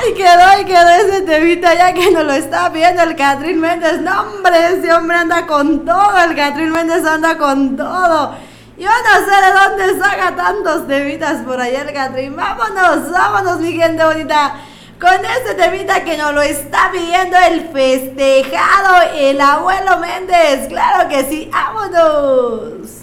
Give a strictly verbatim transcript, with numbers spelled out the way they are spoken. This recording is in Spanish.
Ay, quedó y quedó ese temita ya que nos lo está pidiendo el Catrín Méndez. No, hombre, ese hombre anda con todo, el Catrín Méndez anda con todo. Yo no sé de dónde saca tantos temitas por allá el Catrín. Vámonos, vámonos, mi gente bonita, con este temita que nos lo está pidiendo el festejado, el abuelo Méndez. Claro que sí, vámonos.